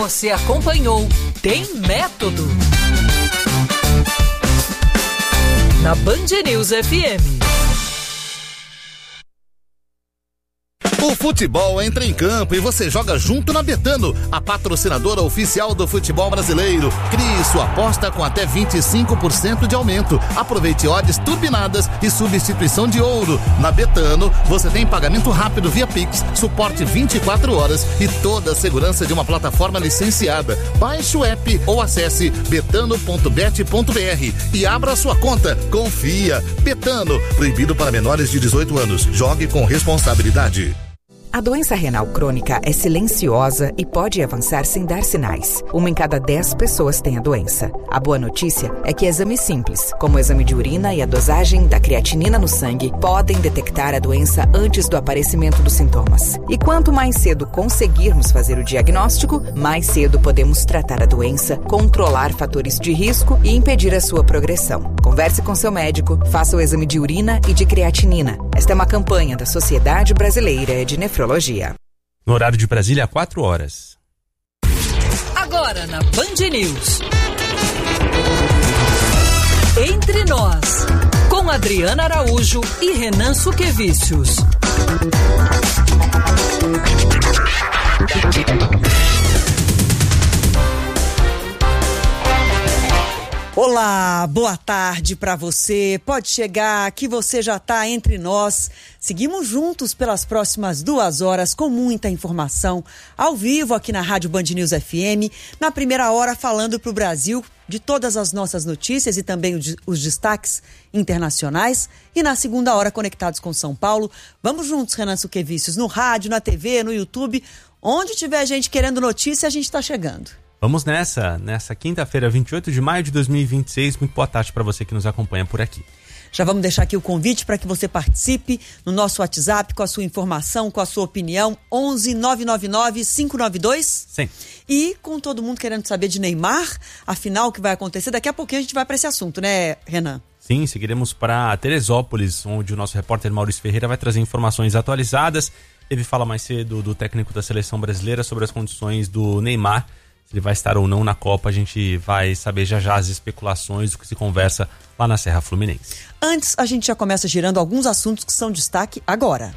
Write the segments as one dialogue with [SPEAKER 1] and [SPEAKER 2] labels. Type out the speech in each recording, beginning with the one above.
[SPEAKER 1] Você acompanhou Tem Método na Band News FM.
[SPEAKER 2] O futebol entra em campo e você joga junto na Betano, a patrocinadora oficial do futebol brasileiro. Crie sua aposta com até 25% de aumento. Aproveite odds turbinadas e substituição de ouro. Na Betano, você tem pagamento rápido via Pix, suporte 24 horas e toda a segurança de uma plataforma licenciada. Baixe o app ou acesse betano.bet.br e abra sua conta. Confia. Betano, proibido para menores de 18 anos. Jogue com responsabilidade.
[SPEAKER 3] A doença renal crônica é silenciosa e pode avançar sem dar sinais. 1 em cada 10 pessoas tem a doença. A boa notícia é que exames simples, como o exame de urina e a dosagem da creatinina no sangue, podem detectar a doença antes do aparecimento dos sintomas. E quanto mais cedo conseguirmos fazer o diagnóstico, mais cedo podemos tratar a doença, controlar fatores de risco e impedir a sua progressão. Converse com seu médico, faça o exame de urina e de creatinina. Esta é uma campanha da Sociedade Brasileira de Nefrologia.
[SPEAKER 4] No horário de Brasília, 4 horas.
[SPEAKER 1] Agora na Band News. Entre Nós, com Adriana Araújo e Renan Suquevicius.
[SPEAKER 5] Olá, boa tarde para você. Pode chegar que você já está entre nós. Seguimos juntos pelas próximas 2 horas com muita informação ao vivo aqui na Rádio Band News FM. Na primeira hora falando para o Brasil de todas as nossas notícias e também os destaques internacionais. E na segunda hora conectados com São Paulo. Vamos juntos, Renan Suquevicius, no rádio, na TV, no YouTube. Onde tiver gente querendo notícia, a gente está chegando.
[SPEAKER 4] Vamos nessa quinta-feira, 28 de maio de 2026. Muito boa tarde para você que nos acompanha por aqui.
[SPEAKER 5] Já vamos deixar aqui o convite para que você participe no nosso WhatsApp com a sua informação, com a sua opinião, 11 999 592.
[SPEAKER 4] Sim.
[SPEAKER 5] E com todo mundo querendo saber de Neymar, afinal, o que vai acontecer? Daqui a pouquinho a gente vai para esse assunto, né, Renan?
[SPEAKER 4] Sim, seguiremos para Teresópolis, onde o nosso repórter Maurício Ferreira vai trazer informações atualizadas. Teve fala mais cedo do técnico da seleção brasileira sobre as condições do Neymar. Se ele vai estar ou não na Copa, a gente vai saber já as especulações do que se conversa lá na Serra Fluminense.
[SPEAKER 5] Antes, a gente já começa girando alguns assuntos que são destaque agora.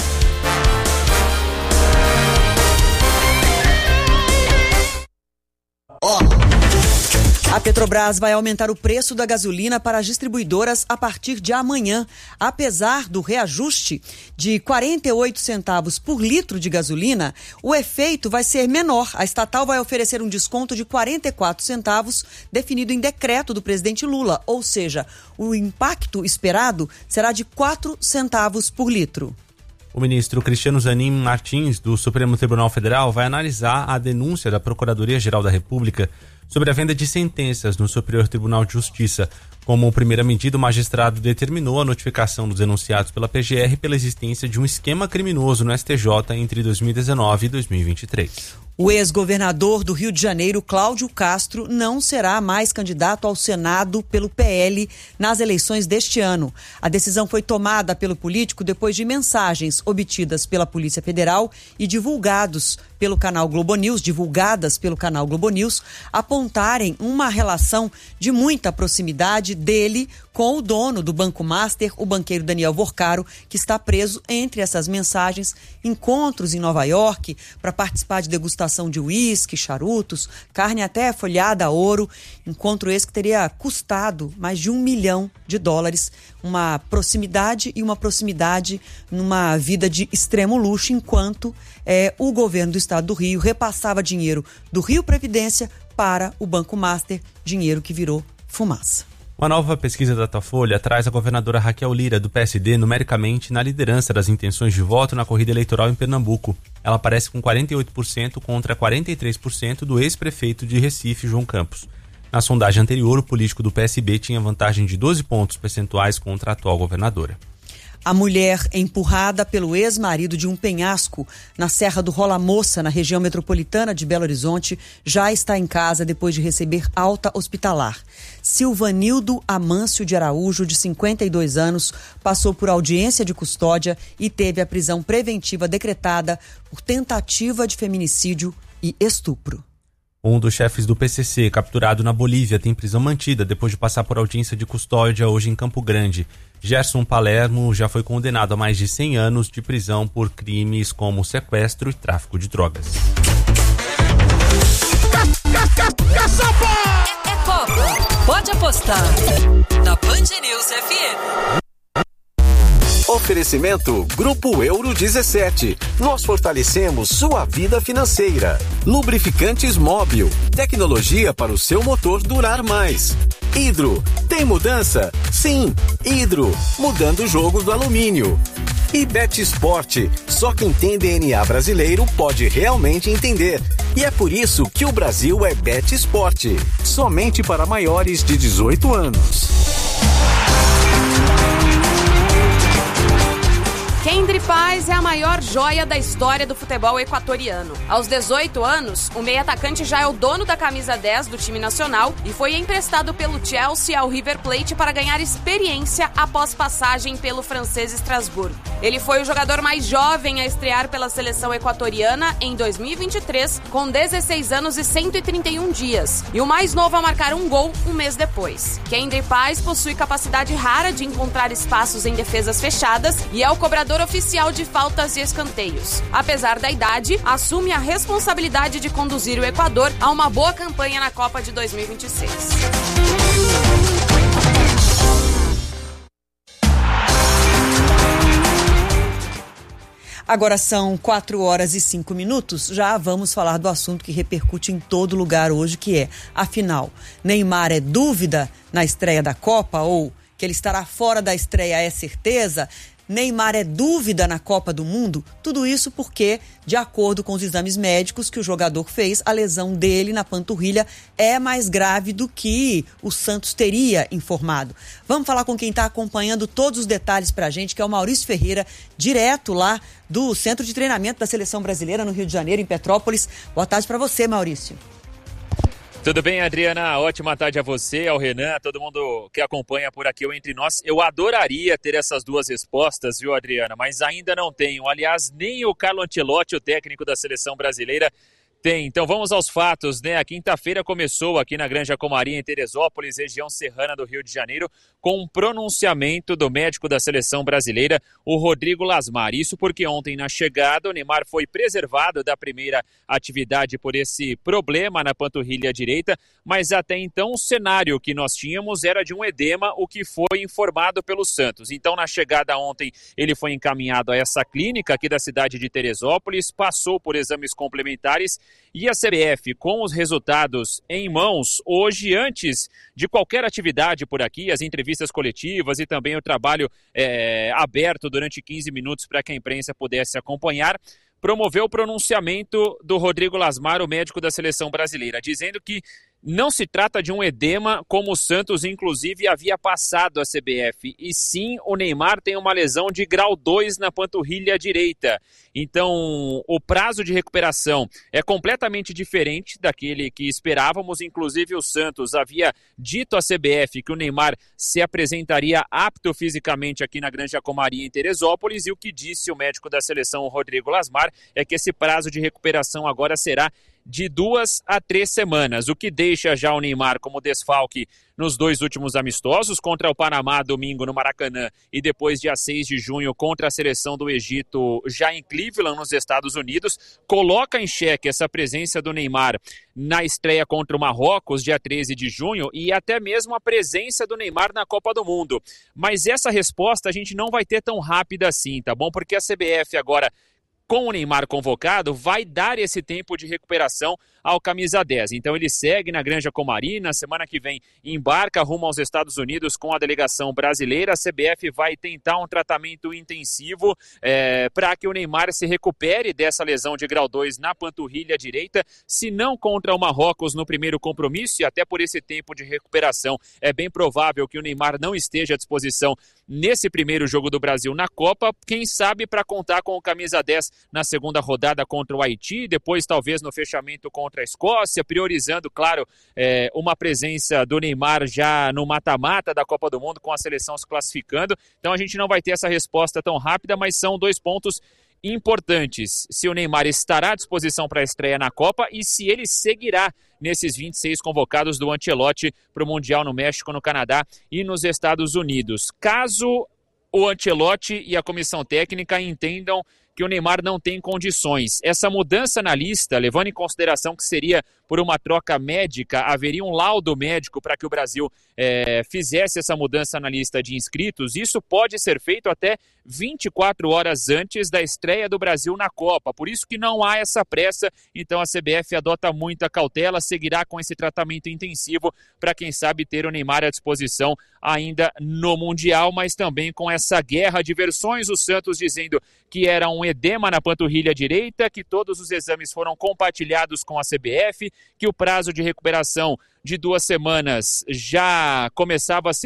[SPEAKER 5] A Petrobras vai aumentar o preço da gasolina para as distribuidoras a partir de amanhã. Apesar do reajuste de 48 centavos por litro de gasolina, o efeito vai ser menor. A estatal vai oferecer um desconto de 44 centavos definido em decreto do presidente Lula, ou seja, o impacto esperado será de 4 centavos por litro.
[SPEAKER 4] O ministro Cristiano Zanin Martins, do Supremo Tribunal Federal, vai analisar a denúncia da Procuradoria-Geral da República sobre a venda de sentenças no Superior Tribunal de Justiça. Como primeira medida, o magistrado determinou a notificação dos denunciados pela PGR pela existência de um esquema criminoso no STJ entre 2019 e 2023.
[SPEAKER 5] O ex-governador do Rio de Janeiro, Cláudio Castro, não será mais candidato ao Senado pelo PL nas eleições deste ano. A decisão foi tomada pelo político depois de mensagens obtidas pela Polícia Federal e divulgadas pelo canal Globo News, apontarem uma relação de muita proximidade dele com o dono do Banco Master, o banqueiro Daniel Vorcaro, que está preso. Entre essas mensagens, encontros em Nova York para participar de degustação de uísque, charutos, carne até folhada a ouro. Encontro esse que teria custado mais de $1 milhão. Uma proximidade numa vida de extremo luxo, enquanto o governo do estado do Rio repassava dinheiro do Rio Previdência para o Banco Master, dinheiro que virou fumaça.
[SPEAKER 4] Uma nova pesquisa da Datafolha traz a governadora Raquel Lira, do PSD, numericamente na liderança das intenções de voto na corrida eleitoral em Pernambuco. Ela aparece com 48% contra 43% do ex-prefeito de Recife, João Campos. Na sondagem anterior, o político do PSB tinha vantagem de 12 pontos percentuais contra a atual governadora.
[SPEAKER 5] A mulher empurrada pelo ex-marido de um penhasco na Serra do Rola Moça, na região metropolitana de Belo Horizonte, já está em casa depois de receber alta hospitalar. Silvanildo Amâncio de Araújo, de 52 anos, passou por audiência de custódia e teve a prisão preventiva decretada por tentativa de feminicídio e estupro.
[SPEAKER 4] Um dos chefes do PCC, capturado na Bolívia, tem prisão mantida depois de passar por audiência de custódia hoje em Campo Grande. Gerson Palermo já foi condenado a mais de 100 anos de prisão por crimes como sequestro e tráfico de drogas.
[SPEAKER 1] É Copa. Pode apostar. Na Band News FM.
[SPEAKER 6] Oferecimento Grupo Euro 17. Nós fortalecemos sua vida financeira. Lubrificantes Móbil. Tecnologia para o seu motor durar mais. Hidro. Tem mudança? Sim. Hidro. Mudando o jogo do alumínio. E Bet Sport. Só quem tem DNA brasileiro pode realmente entender. E é por isso que o Brasil é Bet Sport. Somente para maiores de 18 anos.
[SPEAKER 7] Kendry Paz é a maior joia da história do futebol equatoriano. Aos 18 anos, o meio-atacante já é o dono da camisa 10 do time nacional e foi emprestado pelo Chelsea ao River Plate para ganhar experiência após passagem pelo francês Estrasburgo. Ele foi o jogador mais jovem a estrear pela seleção equatoriana em 2023, com 16 anos e 131 dias, e o mais novo a marcar um gol um mês depois. Kendry Paz possui capacidade rara de encontrar espaços em defesas fechadas e é o cobrador oficial de faltas e escanteios. Apesar da idade, assume a responsabilidade de conduzir o Equador a uma boa campanha na Copa de 2026.
[SPEAKER 5] Agora são 4h05. Já vamos falar do assunto que repercute em todo lugar hoje, que é, afinal, Neymar é dúvida na estreia da Copa ou que ele estará fora da estreia é certeza? Neymar é dúvida na Copa do Mundo? Tudo isso porque, de acordo com os exames médicos que o jogador fez, a lesão dele na panturrilha é mais grave do que o Santos teria informado. Vamos falar com quem está acompanhando todos os detalhes para a gente, que é o Maurício Ferreira, direto lá do Centro de Treinamento da Seleção Brasileira no Rio de Janeiro, em Petrópolis. Boa tarde para você, Maurício.
[SPEAKER 8] Tudo bem, Adriana? Ótima tarde a você, ao Renan, a todo mundo que acompanha por aqui o Entre Nós. Eu adoraria ter essas duas respostas, viu, Adriana? Mas ainda não tenho. Aliás, nem o Carlo Ancelotti, o técnico da seleção brasileira, tem. Então vamos aos fatos, né? A quinta-feira começou aqui na Granja Comari, em Teresópolis, região serrana do Rio de Janeiro, com um pronunciamento do médico da seleção brasileira, o Rodrigo Lasmar. Isso porque ontem, na chegada, o Neymar foi preservado da primeira atividade por esse problema na panturrilha direita, mas até então o cenário que nós tínhamos era de um edema, o que foi informado pelo Santos. Então, na chegada ontem, ele foi encaminhado a essa clínica aqui da cidade de Teresópolis, passou por exames complementares e a CBF, com os resultados em mãos, hoje, antes de qualquer atividade por aqui, as entrevistas coletivas e também o trabalho aberto durante 15 minutos para que a imprensa pudesse acompanhar, promoveu o pronunciamento do Rodrigo Lasmar, o médico da seleção brasileira, dizendo que não se trata de um edema como o Santos, inclusive, havia passado a CBF. E sim, o Neymar tem uma lesão de grau 2 na panturrilha direita. Então, o prazo de recuperação é completamente diferente daquele que esperávamos. Inclusive, o Santos havia dito à CBF que o Neymar se apresentaria apto fisicamente aqui na Granja Comari, em Teresópolis. E o que disse o médico da seleção, o Rodrigo Lasmar, é que esse prazo de recuperação agora será de 2 a 3 semanas, o que deixa já o Neymar como desfalque nos dois últimos amistosos, contra o Panamá domingo no Maracanã e depois dia 6 de junho contra a seleção do Egito já em Cleveland, nos Estados Unidos, coloca em xeque essa presença do Neymar na estreia contra o Marrocos, dia 13 de junho, e até mesmo a presença do Neymar na Copa do Mundo. Mas essa resposta a gente não vai ter tão rápida assim, tá bom? Porque a CBF agora, com o Neymar convocado, vai dar esse tempo de recuperação ao camisa 10. Então ele segue na Granja Comari, na semana que vem embarca rumo aos Estados Unidos com a delegação brasileira. A CBF vai tentar um tratamento intensivo para que o Neymar se recupere dessa lesão de grau 2 na panturrilha direita, se não contra o Marrocos no primeiro compromisso, e até por esse tempo de recuperação é bem provável que o Neymar não esteja à disposição nesse primeiro jogo do Brasil na Copa, quem sabe para contar com o camisa 10 na segunda rodada contra o Haiti, depois talvez no fechamento contra a Escócia, priorizando, claro, uma presença do Neymar já no mata-mata da Copa do Mundo, com a seleção se classificando. Então a gente não vai ter essa resposta tão rápida, mas são dois pontos importantes: se o Neymar estará à disposição para a estreia na Copa e se ele seguirá nesses 26 convocados do Ancelotti para o Mundial no México, no Canadá e nos Estados Unidos. Caso o Ancelotti e a comissão técnica entendam que o Neymar não tem condições, essa mudança na lista, levando em consideração que seria por uma troca médica, haveria um laudo médico para que o Brasil fizesse essa mudança na lista de inscritos. Isso pode ser feito até 24 horas antes da estreia do Brasil na Copa. Por isso que não há essa pressa, então a CBF adota muita cautela, seguirá com esse tratamento intensivo para, quem sabe, ter o Neymar à disposição ainda no Mundial, mas também com essa guerra de versões, o Santos dizendo que era um edema na panturrilha direita, que todos os exames foram compartilhados com a CBF, que o prazo de recuperação de 2 semanas já começava a ser